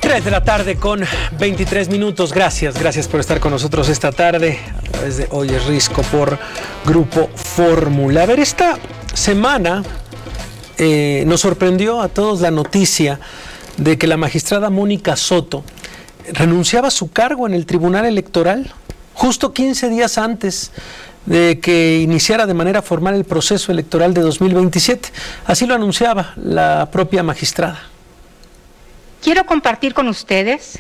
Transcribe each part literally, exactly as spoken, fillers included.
tres de la tarde con veintitrés minutos. Gracias, gracias por estar con nosotros esta tarde a través de Hoy es Risco por Grupo Fórmula. A ver, esta semana eh, nos sorprendió a todos la noticia de que la magistrada Mónica Soto renunciaba a su cargo en el Tribunal Electoral justo quince días antes de que iniciara de manera formal el proceso electoral de dos mil veintisiete. Así lo anunciaba la propia magistrada. Quiero compartir con ustedes,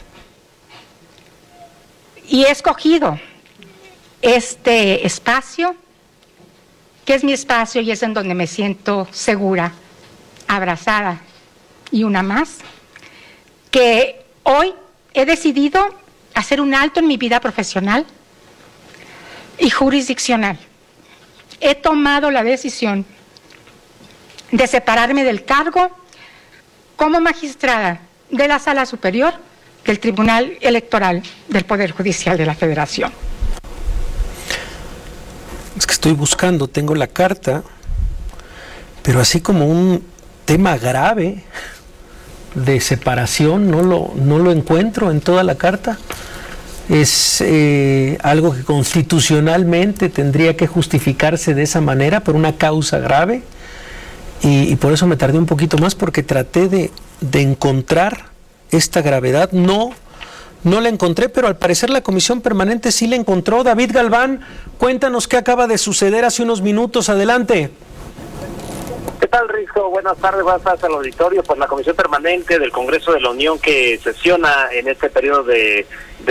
y he escogido este espacio, que es mi espacio y es en donde me siento segura, abrazada y una más, que hoy he decidido hacer un alto en mi vida profesional y jurisdiccional. He tomado la decisión de separarme del cargo como magistrada de la Sala Superior del Tribunal Electoral del Poder Judicial de la Federación. Es que estoy buscando, tengo la carta, pero así como un tema grave de separación, no lo, no lo encuentro en toda la carta. Es eh, algo que constitucionalmente tendría que justificarse de esa manera por una causa grave, y, y por eso me tardé un poquito más, porque traté de, de encontrar esta gravedad. No, no la encontré, pero al parecer la Comisión Permanente sí la encontró. David Galván, cuéntanos qué acaba de suceder hace unos minutos. Adelante. ¿Qué tal, Risco? Buenas tardes, buenas tardes al auditorio. Pues la Comisión Permanente del Congreso de la Unión, que sesiona en este periodo de,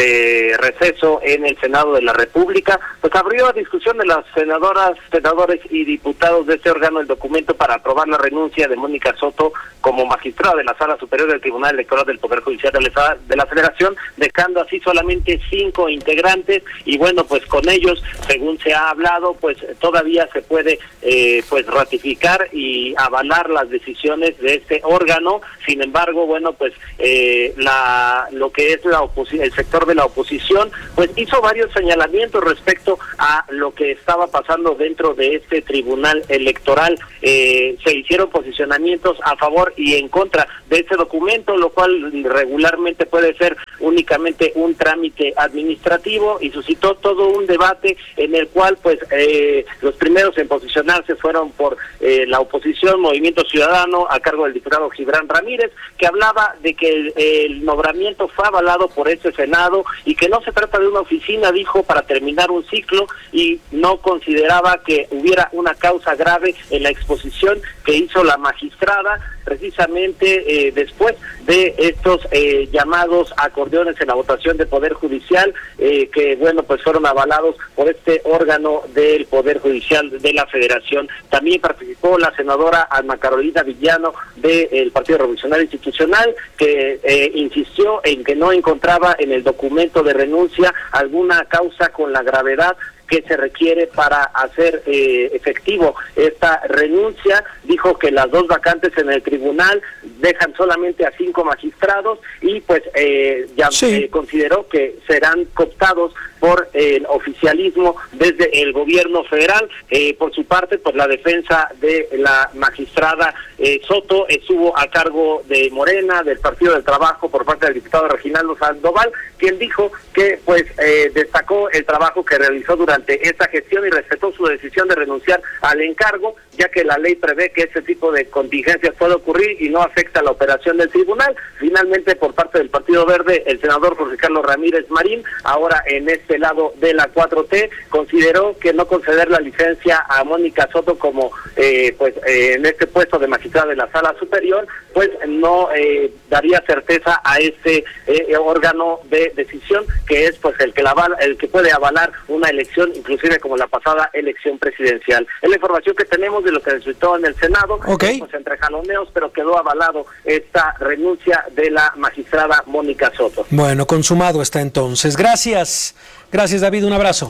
de receso en el Senado de la República, pues abrió a discusión de las senadoras, senadores y diputados de este órgano el documento para aprobar la renuncia de Mónica Soto como magistrada de la Sala Superior del Tribunal Electoral del Poder Judicial de la, de la Federación, dejando así solamente cinco integrantes. Y bueno, pues con ellos, según se ha hablado, pues todavía se puede eh, pues ratificar y y avalar las decisiones de este órgano. Sin embargo, bueno, pues eh, la lo que es la oposi- el sector de la oposición, pues hizo varios señalamientos respecto a lo que estaba pasando dentro de este tribunal electoral. Eh, se hicieron posicionamientos a favor y en contra de este documento, lo cual regularmente puede ser únicamente un trámite administrativo, y suscitó todo un debate en el cual pues eh, los primeros en posicionarse fueron por eh, la oposición, Movimiento Ciudadano, a cargo del diputado Gibran Ramírez, que hablaba de que el, el nombramiento fue avalado por este Senado y que no se trata de una oficina, dijo, para terminar un ciclo, y no consideraba que hubiera una causa grave en la exposición que hizo la magistrada precisamente eh, después de estos eh, llamados acordeones en la votación de Poder Judicial, eh, que bueno, pues fueron avalados por este órgano del Poder Judicial de la Federación. También participó la senadora Alma Carolina Villano del Partido Revolucionario Institucional, que eh, insistió en que no encontraba en el documento de renuncia alguna causa con la gravedad que se requiere para hacer eh, efectivo esta renuncia. Dijo que las dos vacantes en el tribunal dejan solamente a cinco magistrados y pues eh, ya sí. eh, consideró que serán cooptados por eh, el oficialismo desde el gobierno federal. Eh, por su parte, pues la defensa de la magistrada eh, Soto estuvo a cargo de Morena, del Partido del Trabajo, por parte del diputado Reginaldo Sandoval, quien dijo que pues eh, destacó el trabajo que realizó durante esta gestión y respetó su decisión de renunciar al encargo, ya que la ley prevé que este tipo de contingencias puede ocurrir y no afecta la operación del tribunal. Finalmente, por parte del Partido Verde, el senador Jorge Carlos Ramírez Marín, ahora en este lado de la cuatro T, consideró que no conceder la licencia a Mónica Soto como eh, pues eh, en este puesto de magistrada de la Sala Superior, pues no eh, daría certeza a este eh, órgano de decisión, que es pues el que la avala, el que puede avalar una elección, inclusive como la pasada elección presidencial. Es la información que tenemos de lo que resultó en el Senado, okay. pues entre jaloneos, pero quedó avalado esta renuncia de la magistrada Mónica Soto. Bueno, consumado está entonces. Gracias, gracias David, un abrazo.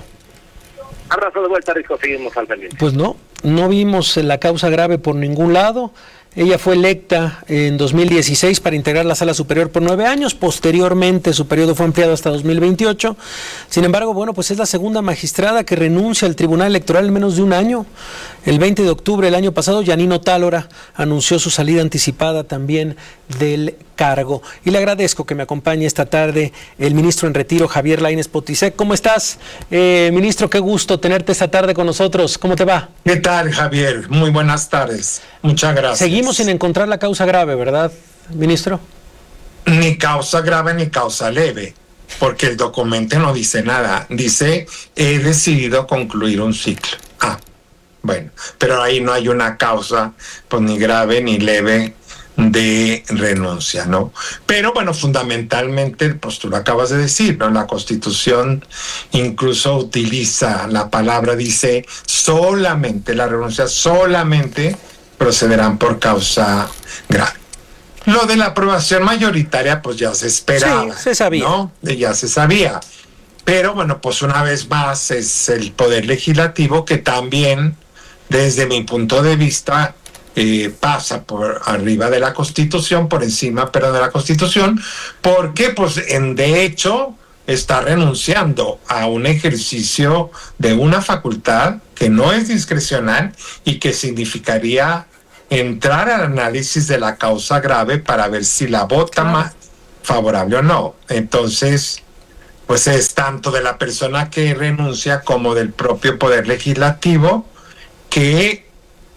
Abrazo de vuelta, Rico, seguimos al pendiente. Pues no, no vimos la causa grave por ningún lado. Ella fue electa en dos mil dieciséis para integrar la Sala Superior por nueve años. Posteriormente, su periodo fue ampliado hasta dos mil veintiocho. Sin embargo, bueno, pues es la segunda magistrada que renuncia al Tribunal Electoral en menos de un año. El veinte de octubre del año pasado, Yanino Tálora anunció su salida anticipada también del cargo. Y le agradezco que me acompañe esta tarde el ministro en retiro, Javier Lainez Potisek. ¿Cómo estás, eh, ministro? Qué gusto tenerte esta tarde con nosotros. ¿Cómo te va? ¿Qué tal, Javier? Muy buenas tardes. Muchas gracias. Seguimos sin encontrar la causa grave, ¿verdad, ministro? Ni causa grave ni causa leve, porque el documento no dice nada. Dice, he decidido concluir un ciclo. Ah, bueno, pero ahí no hay una causa, pues ni grave ni leve de renuncia, ¿no? Pero bueno, fundamentalmente, pues tú lo acabas de decir, ¿no? La Constitución incluso utiliza la palabra, dice, solamente, la renuncia solamente procederán por causa grave. Lo de la aprobación mayoritaria, pues ya se esperaba. Sí, se sabía. ¿No? Ya se sabía. Pero bueno, pues una vez más es el Poder Legislativo que también, desde mi punto de vista, eh, pasa por arriba de la Constitución, por encima, perdón, de la Constitución, porque pues en de hecho está renunciando a un ejercicio de una facultad que no es discrecional y que significaría entrar al análisis de la causa grave para ver si la vota más favorable o no. Entonces, pues es tanto de la persona que renuncia como del propio Poder Legislativo que,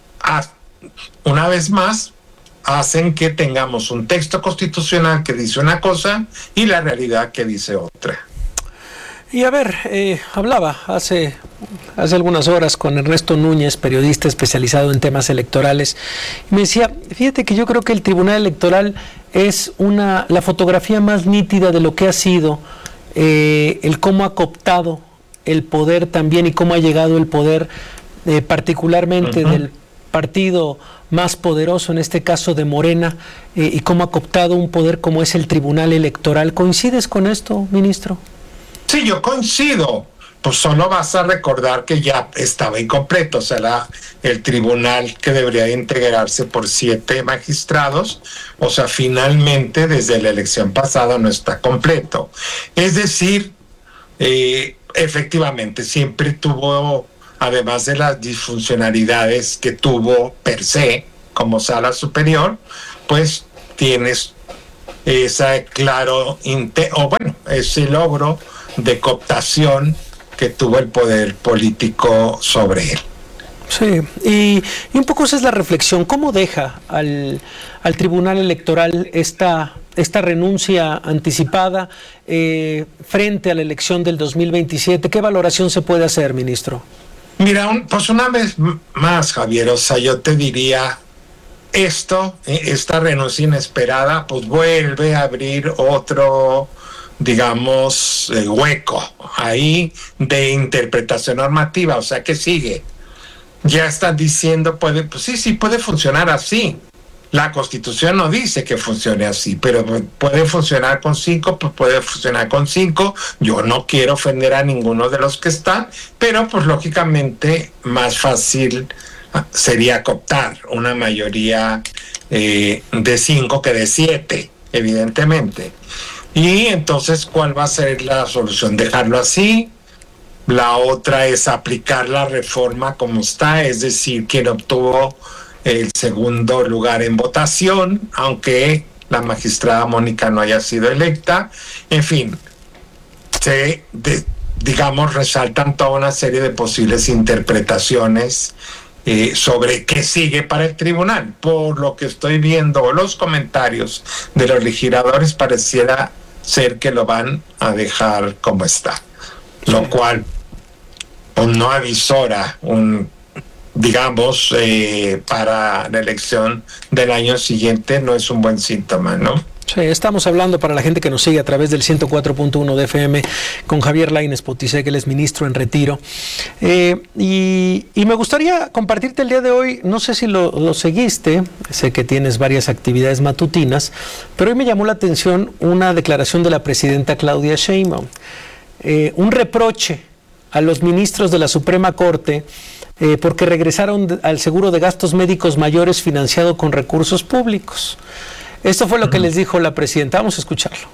una vez más, hacen que tengamos un texto constitucional que dice una cosa y la realidad que dice otra. Y a ver, eh, hablaba hace, hace algunas horas con Ernesto Núñez, periodista especializado en temas electorales, y me decía, fíjate que yo creo que el Tribunal Electoral es una la fotografía más nítida de lo que ha sido eh, el cómo ha cooptado el poder también y cómo ha llegado el poder, eh, particularmente uh-huh. del partido más poderoso, en este caso de Morena, eh, y cómo ha cooptado un poder como es el Tribunal Electoral. ¿Coincides con esto, ministro? Sí, yo coincido. Pues solo vas a recordar que ya estaba incompleto, o sea, la, el tribunal que debería integrarse por siete magistrados, o sea, finalmente desde la elección pasada no está completo. Es decir, eh, efectivamente, siempre tuvo, además de las disfuncionalidades que tuvo per se como sala superior, pues tienes ese claro, o bueno, ese logro de cooptación que tuvo el poder político sobre él. Sí, y, y un poco esa es la reflexión. ¿Cómo deja al, al Tribunal Electoral esta, esta renuncia anticipada eh, frente a la elección del dos mil veintisiete? ¿Qué valoración se puede hacer, ministro? Mira, un, pues una vez más, Javier, o sea, yo te diría, esto, esta renuncia inesperada, pues vuelve a abrir otro, digamos, eh, hueco ahí de interpretación normativa. O sea, ¿qué sigue? Ya están diciendo, puede, pues sí, sí, puede funcionar así. La Constitución no dice que funcione así, pero puede funcionar con cinco, pues puede funcionar con cinco. Yo no quiero ofender a ninguno de los que están, pero pues lógicamente más fácil sería cooptar una mayoría eh, de cinco que de siete, evidentemente. Y entonces, ¿cuál va a ser la solución? ¿Dejarlo así? La otra es aplicar la reforma como está, es decir, quien obtuvo el segundo lugar en votación, aunque la magistrada Mónica no haya sido electa. En fin, se, de, digamos, resaltan toda una serie de posibles interpretaciones eh, sobre qué sigue para el tribunal. Por lo que estoy viendo, los comentarios de los legisladores pareciera ser que lo van a dejar como está, lo cual pues, no avisora un, digamos, eh, para la elección del año siguiente, no es un buen síntoma, ¿no? Sí, estamos hablando para la gente que nos sigue a través del ciento cuatro punto uno de F M con Javier Lainez Potisek, que él es ministro en retiro. Eh, y, y me gustaría compartirte el día de hoy, no sé si lo, lo seguiste, sé que tienes varias actividades matutinas, pero hoy me llamó la atención una declaración de la presidenta Claudia Sheinbaum. Eh, un reproche a los ministros de la Suprema Corte eh, porque regresaron al seguro de gastos médicos mayores financiado con recursos públicos. Esto fue lo que les dijo la presidenta. Vamos a escucharlo.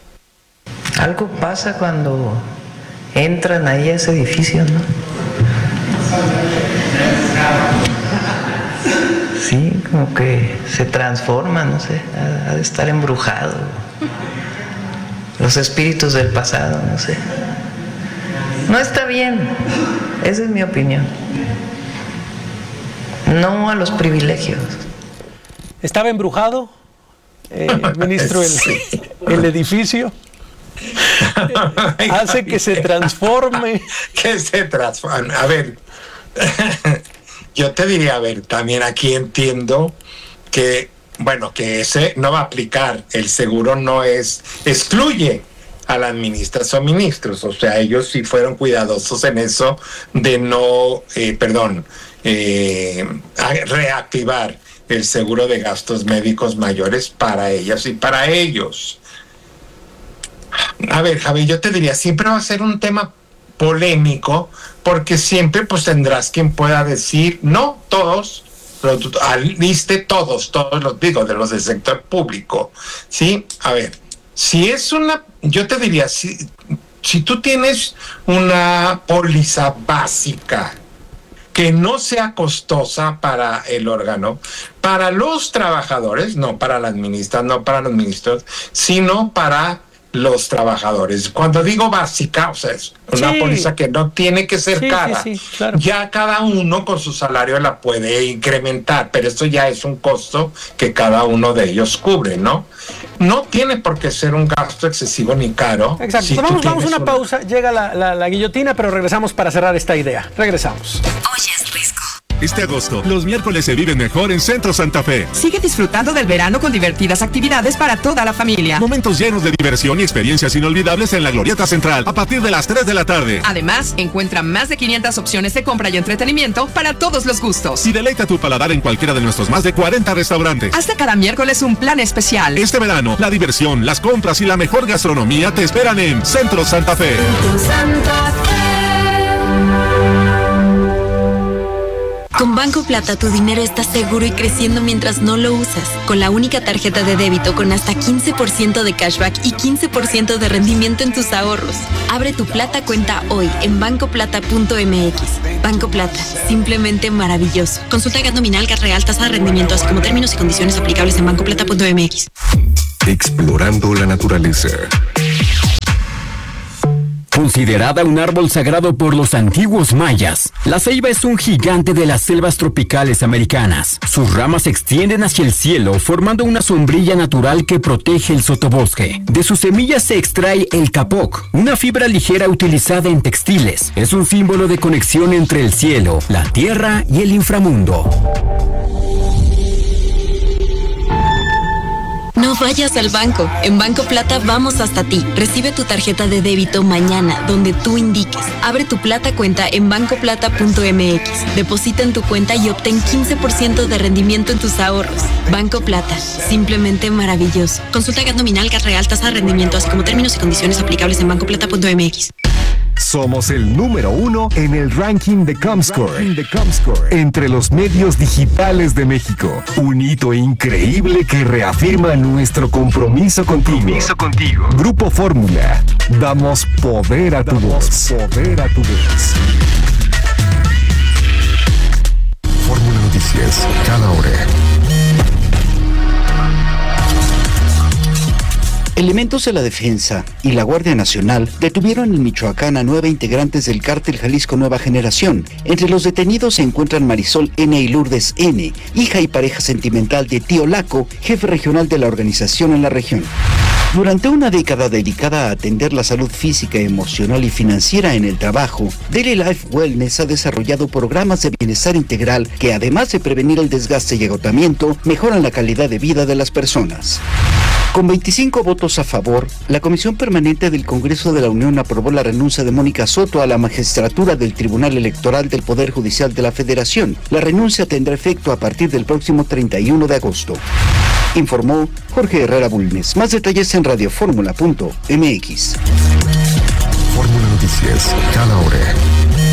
Algo pasa cuando entran ahí a ese edificio, ¿no? sí, como que se transforma, no sé, ha, ha de estar embrujado. Los espíritus del pasado, no sé. No está bien, esa es mi opinión. No a los privilegios. ¿Estaba embrujado, eh, ministro, el, Sí. el edificio? Hace que se transforme. Que se transforme. A ver, yo te diría, a ver, también aquí entiendo que, bueno, que ese no va a aplicar. El seguro no es, excluye a las ministras o ministros. O sea, ellos sí fueron cuidadosos en eso de no, eh, perdón, eh, reactivar el seguro de gastos médicos mayores para ellas y para ellos. A ver, Javi, yo te diría, siempre va a ser un tema polémico, porque siempre pues tendrás quien pueda decir, no todos, pero aliste todos, todos los digo, de los del sector público, ¿sí? A ver, si es una, yo te diría, si, si tú tienes una póliza básica que no sea costosa para el órgano, para los trabajadores, no para las ministras, no para los ministros, sino para los trabajadores. Cuando digo básica, o sea, es una Sí. póliza que no tiene que ser Sí, cara. sí, sí, claro. Ya cada uno con su salario la puede incrementar, pero esto ya es un costo que cada uno de ellos cubre, ¿no? No tiene por qué ser un gasto excesivo ni caro. Exacto. Si tú vamos, vamos a tienes una pausa. Llega la, la, la guillotina, pero regresamos para cerrar esta idea. Regresamos. Oyes Risco. Este agosto, los miércoles se viven mejor en Centro Santa Fe. Sigue disfrutando del verano con divertidas actividades para toda la familia. Momentos llenos de diversión y experiencias inolvidables en la Glorieta Central a partir de las tres de la tarde. Además, encuentra más de quinientas opciones de compra y entretenimiento para todos los gustos. Y deleita tu paladar en cualquiera de nuestros más de cuarenta restaurantes. Hasta cada miércoles un plan especial. Este verano, la diversión, las compras y la mejor gastronomía te esperan en Centro Santa Fe. Con Banco Plata tu dinero está seguro y creciendo mientras no lo usas. Con la única tarjeta de débito con hasta quince por ciento de cashback y quince por ciento de rendimiento en tus ahorros. Abre tu Plata cuenta hoy en banco plata punto m x. Banco Plata, simplemente maravilloso. Consulta gas nominal, gas real, tasa de rendimiento, así como términos y condiciones aplicables en banco plata punto m x. Explorando la naturaleza. Considerada un árbol sagrado por los antiguos mayas, la ceiba es un gigante de las selvas tropicales americanas. Sus ramas se extienden hacia el cielo, formando una sombrilla natural que protege el sotobosque. De sus semillas se extrae el capoc, una fibra ligera utilizada en textiles. Es un símbolo de conexión entre el cielo, la tierra y el inframundo. No vayas al banco. En Banco Plata vamos hasta ti. Recibe tu tarjeta de débito mañana, donde tú indiques. Abre tu Plata cuenta en banco plata punto m x. Deposita en tu cuenta y obtén quince por ciento de rendimiento en tus ahorros. Banco Plata, simplemente maravilloso. Consulta gas nominal, gas real, tasa de rendimiento, así como términos y condiciones aplicables en banco plata punto m x. Somos el número uno en el ranking de Comscore, de Comscore entre los medios digitales de México. Un hito increíble que reafirma nuestro compromiso contigo. Compromiso contigo. Grupo Fórmula. Damos poder a tu voz. Poder a tu voz. Fórmula Noticias, cada hora. Elementos de la Defensa y la Guardia Nacional detuvieron en Michoacán a nueve integrantes del cártel Jalisco Nueva Generación. Entre los detenidos se encuentran Marisol N. y Lourdes N., hija y pareja sentimental de Tío Laco, jefe regional de la organización en la región. Durante una década dedicada a atender la salud física, emocional y financiera en el trabajo, Daily Life Wellness ha desarrollado programas de bienestar integral que, además de prevenir el desgaste y agotamiento, mejoran la calidad de vida de las personas. Con veinticinco votos a favor, la Comisión Permanente del Congreso de la Unión aprobó la renuncia de Mónica Soto a la magistratura del Tribunal Electoral del Poder Judicial de la Federación. La renuncia tendrá efecto a partir del próximo treinta y uno de agosto. Informó Jorge Herrera Bulnes. Más detalles en radio fórmula punto m x. Fórmula Noticias, cada hora.